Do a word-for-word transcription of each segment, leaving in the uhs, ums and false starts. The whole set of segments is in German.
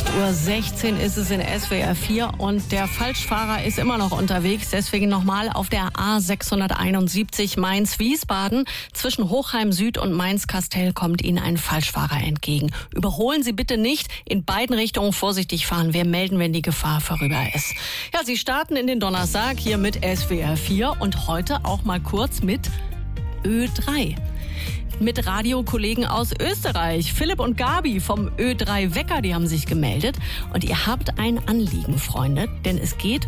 acht Uhr sechzehn ist es in S W R vier und der Falschfahrer ist immer noch unterwegs. Deswegen nochmal auf der A sechshunderteinundsiebzig Mainz-Wiesbaden. Zwischen Hochheim Süd und Mainz-Kastell kommt Ihnen ein Falschfahrer entgegen. Überholen Sie bitte nicht. In beiden Richtungen vorsichtig fahren. Wir melden, wenn die Gefahr vorüber ist. Ja, Sie starten in den Donnerstag hier mit S W R vier und heute auch mal kurz mit Ö drei. Mit Radiokollegen aus Österreich. Philipp und Gabi vom Ö drei Wecker, die haben sich gemeldet. Und ihr habt ein Anliegen, Freunde, denn es geht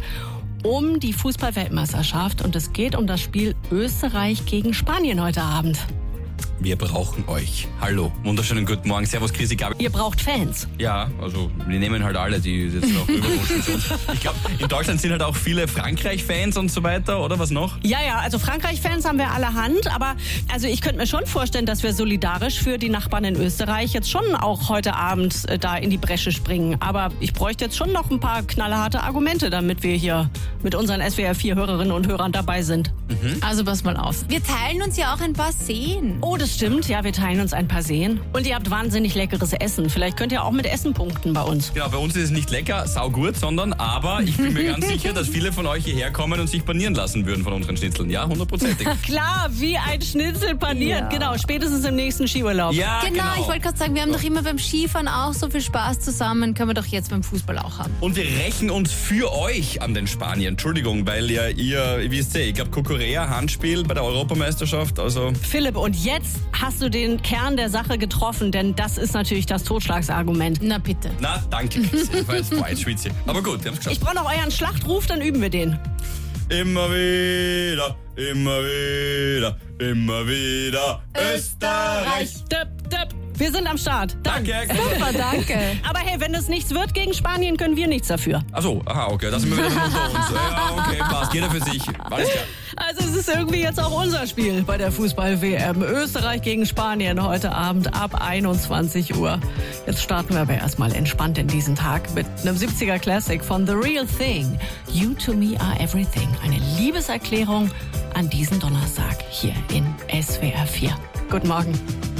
um die Fußball-Weltmeisterschaft und es geht um das Spiel Österreich gegen Spanien heute Abend. Wir brauchen euch. Hallo, wunderschönen guten Morgen. Servus, Chrissy, Gabi. Ihr braucht Fans. Ja, also wir nehmen halt alle, die jetzt noch überrutschen zu uns. Ich glaube, in Deutschland sind halt auch viele Frankreich-Fans und so weiter, oder was noch? Ja, ja, also Frankreich-Fans haben wir allerhand, aber also ich könnte mir schon vorstellen, dass wir solidarisch für die Nachbarn in Österreich jetzt schon auch heute Abend äh, da in die Bresche springen. Aber ich bräuchte jetzt schon noch ein paar knallharte Argumente, damit wir hier mit unseren S W R vier Hörerinnen und Hörern dabei sind. Mhm. Also pass mal auf. Wir teilen uns ja auch ein paar Seen. Oh, das stimmt. Ja, wir teilen uns ein paar Seen. Und ihr habt wahnsinnig leckeres Essen. Vielleicht könnt ihr auch mit Essen punkten bei uns. Genau, bei uns ist es nicht lecker, saugut, sondern aber ich bin mir ganz sicher, dass viele von euch hierher kommen und sich panieren lassen würden von unseren Schnitzeln. Ja, hundertprozentig. Klar, wie ein Schnitzel paniert. Ja. Genau, spätestens im nächsten Skiurlaub. Ja, Genau, genau. ich wollte gerade sagen, wir haben doch immer beim Skifahren auch so viel Spaß zusammen. Können wir doch jetzt beim Fußball auch haben. Und wir rächen uns für euch an den Spaniern. Entschuldigung, weil ja ihr, wie ist es, ich glaube Kokorea, Handspiel bei der Europameisterschaft, also... Philipp, und jetzt hast du den Kern der Sache getroffen, denn das ist natürlich das Totschlagsargument. Na bitte. Na, danke, Chrissy. Ich war jetzt boah, jetzt schwitze ich. Aber gut, wir haben es geschafft. Ich brauche noch euren Schlachtruf, dann üben wir den. Immer wieder, immer wieder, immer wieder Österreich. Döp, döp. Wir sind am Start. Dann. Danke. Super, danke. Aber hey, wenn es nichts wird gegen Spanien, können wir nichts dafür. Achso, aha, okay, da sind wir wieder unter uns. Ja, okay, passt, jeder für sich. Alles klar. Also es ist irgendwie jetzt auch unser Spiel bei der Fußball-W M. Österreich gegen Spanien heute Abend ab einundzwanzig Uhr. Jetzt starten wir aber erstmal entspannt in diesen Tag mit einem siebziger Classic von The Real Thing. You to me are everything. Eine Liebeserklärung an diesen Donnerstag hier in S W R vier. Guten Morgen.